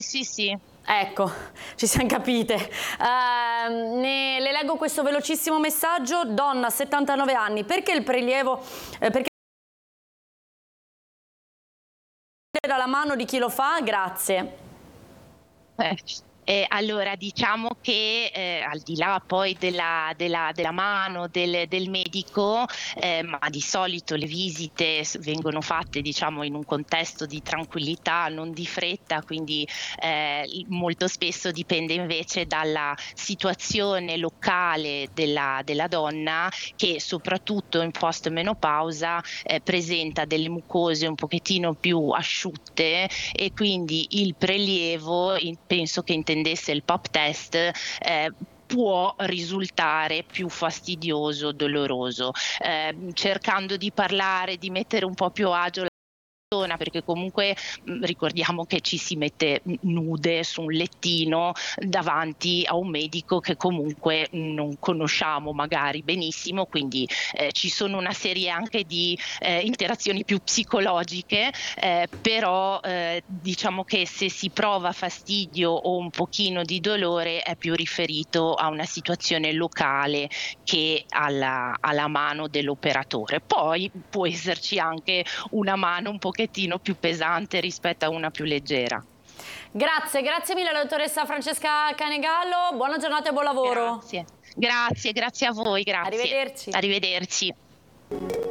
Sì, sì. Ecco, ci siamo capite. Le leggo questo velocissimo messaggio. Donna, 79 anni, perché il prelievo, perché dalla mano di chi lo fa? Grazie. Eh, allora diciamo che, al di là poi della mano del medico, ma di solito le visite vengono fatte, diciamo, in un contesto di tranquillità, non di fretta, quindi molto spesso dipende invece dalla situazione locale della donna, che soprattutto in postmenopausa presenta delle mucose un pochettino più asciutte, e quindi il prelievo, penso che intendesse il pap test, può risultare più fastidioso, doloroso. Cercando di parlare, di mettere un po' a più agio perché comunque ricordiamo che ci si mette nude su un lettino davanti a un medico che comunque non conosciamo magari benissimo, quindi ci sono una serie anche di interazioni più psicologiche, però diciamo che se si prova fastidio o un pochino di dolore è più riferito a una situazione locale che alla mano dell'operatore. Poi può esserci anche una mano un pochettino più pesante rispetto a una più leggera. Grazie, grazie mille alla dottoressa Francesca Canegallo, buona giornata e buon lavoro. Grazie, grazie a voi, grazie. Arrivederci. Arrivederci.